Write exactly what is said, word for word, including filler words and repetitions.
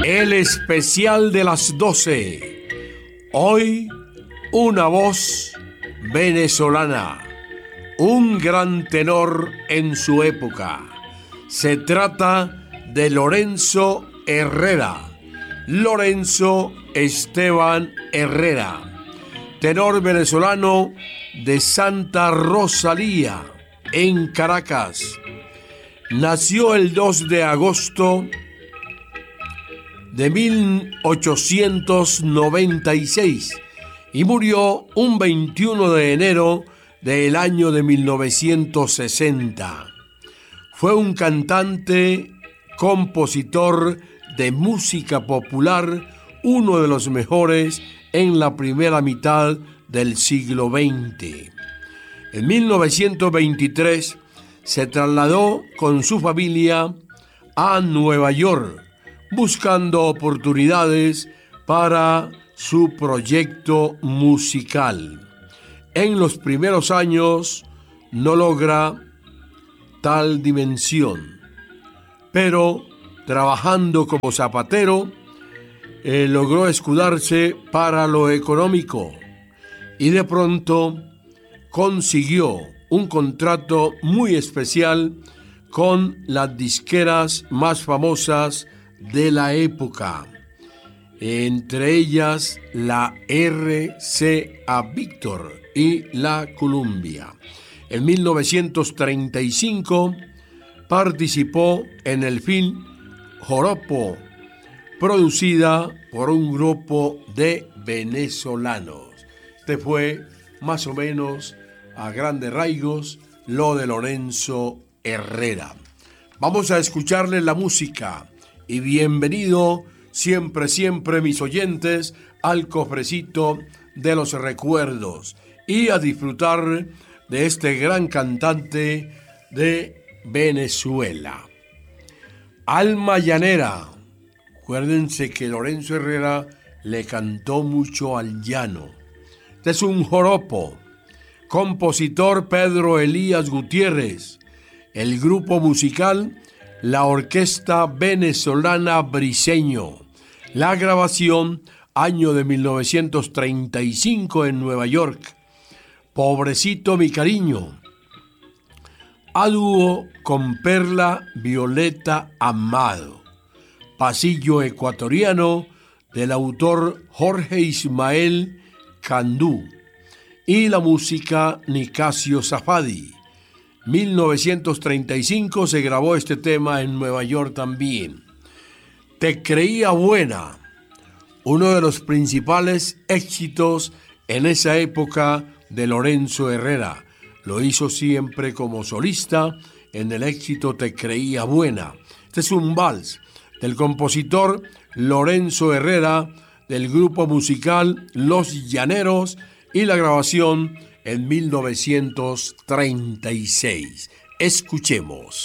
El especial de las doce. Hoy, una voz venezolana. Un gran tenor en su época. Se trata de Lorenzo Herrera. Lorenzo Esteban Herrera. Tenor venezolano de Santa Rosalía, en Caracas. Nació el dos de agosto de mil ochocientos noventa y seis y murió un veintiuno de enero del año de mil novecientos sesenta. Fue un cantante, compositor de música popular, uno de los mejores en la primera mitad del siglo veinte. En mil novecientos veintitrés se trasladó con su familia a Nueva York, buscando oportunidades para su proyecto musical. En los primeros años no logra tal dimensión, pero trabajando como zapatero, eh, logró escudarse para lo económico y de pronto consiguió un contrato muy especial con las disqueras más famosas de la época, entre ellas la R C A Víctor y la Columbia. En mil novecientos treinta y cinco participó en el film Joropo, producida por un grupo de venezolanos. Este fue más o menos a grandes rasgos lo de Lorenzo Herrera. Vamos a escucharle la música y bienvenido siempre, siempre mis oyentes al cofrecito de los recuerdos y a disfrutar de este gran cantante de Venezuela. Alma llanera. Acuérdense que Lorenzo Herrera le cantó mucho al llano. Este es un joropo. Compositor Pedro Elías Gutiérrez. El grupo musical, la Orquesta Venezolana Briceño. La grabación, año de mil novecientos treinta y cinco en Nueva York. Pobrecito mi cariño. A dúo con Perla Violeta Amado. Pasillo ecuatoriano del autor Jorge Ismael Candú. Y la música Nicasio Safadi. mil novecientos treinta y cinco se grabó este tema en Nueva York también. Te creía buena, uno de los principales éxitos en esa época de Lorenzo Herrera. Lo hizo siempre como solista en el éxito Te creía buena. Este es un vals del compositor Lorenzo Herrera, del grupo musical Los Llaneros, y la grabación en mil novecientos treinta y seis. Escuchemos.